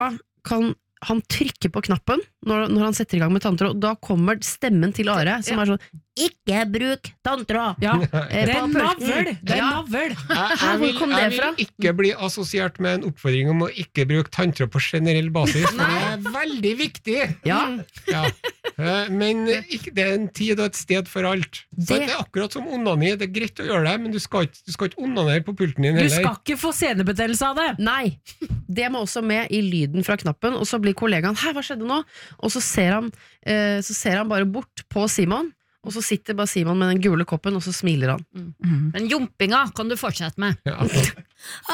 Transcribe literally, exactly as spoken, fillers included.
kan han trykke på knappen når, når han setter i gang med tanntråd, og da kommer stemmen til Are, som ja. er sånn, ikke bruk tanntråd! Ja, det er navl! Det er navl! Jeg, jeg, vil, jeg vil ikke bli assosiert med en oppfordring om å ikke bruke tanntråd på generell basis, for det er veldig viktig! Ja. Ja. Men ikke, det er en tid og et sted for alt. Så det, det er akkurat som onani, det er greit å gjøre det, men du skal ikke, du skal ikke onanere på pulten din heller. Du skal ikke få senebetennelse av det! Nei, det må også med i lyden fra knappen, og så blir kollegaen, hæ, hva skjedde nå? Og så ser han, eh, så ser han bare bort på Simon, og så sitter bare Simon med den gule koppen, og så smiler han. Mm. Mm. Men jumpinga kan du fortsette med. Ja.